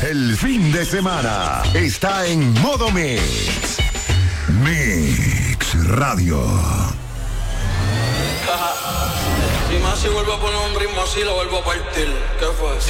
El fin de semana está en modo Mix. Mix Radio. Si más si vuelvo a poner un ritmo así, lo vuelvo a partir. ¿Qué fue?